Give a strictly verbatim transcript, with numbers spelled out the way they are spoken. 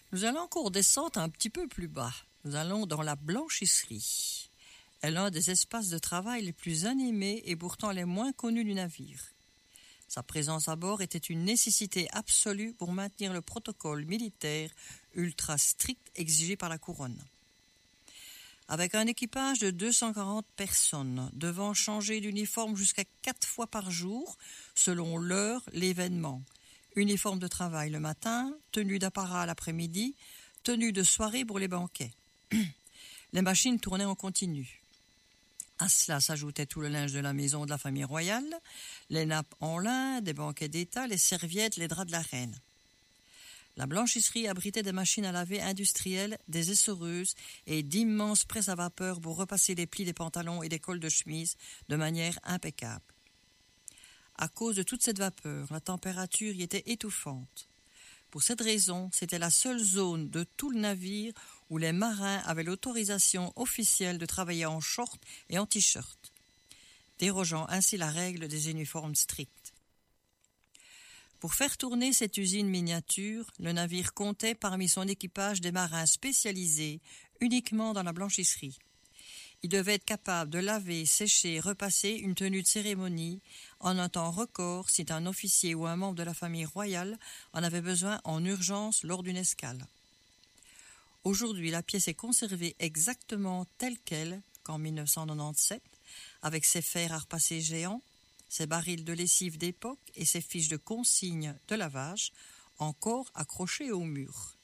Nous allons encore descendre un petit peu plus bas. Nous allons dans la blanchisserie. Elle est l'un des espaces de travail les plus animés et pourtant les moins connus du navire. Sa présence à bord était une nécessité absolue pour maintenir le protocole militaire ultra strict exigé par la couronne. Avec un équipage de deux cent quarante personnes, devant changer d'uniforme jusqu'à quatre fois par jour, selon l'heure, l'événement. Uniforme de travail le matin, tenue d'apparat l'après-midi, tenue de soirée pour les banquets. Les machines tournaient en continu. À cela s'ajoutait tout le linge de la maison de la famille royale, les nappes en lin, des banquets d'état, les serviettes, les draps de la reine. La blanchisserie abritait des machines à laver industrielles, des essoreuses et d'immenses presses à vapeur pour repasser les plis des pantalons et des cols de chemise de manière impeccable. À cause de toute cette vapeur, la température y était étouffante. Pour cette raison, c'était la seule zone de tout le navire où les marins avaient l'autorisation officielle de travailler en short et en t-shirt, dérogeant ainsi la règle des uniformes stricts. Pour faire tourner cette usine miniature, le navire comptait parmi son équipage des marins spécialisés uniquement dans la blanchisserie. Il devait être capable de laver, sécher, repasser une tenue de cérémonie en un temps record si un officier ou un membre de la famille royale en avait besoin en urgence lors d'une escale. Aujourd'hui, la pièce est conservée exactement telle qu'elle qu'en mille neuf cent quatre-vingt-dix-sept, avec ses fers à repasser géants, ses barils de lessive d'époque et ses fiches de consignes de lavage encore accrochées au mur.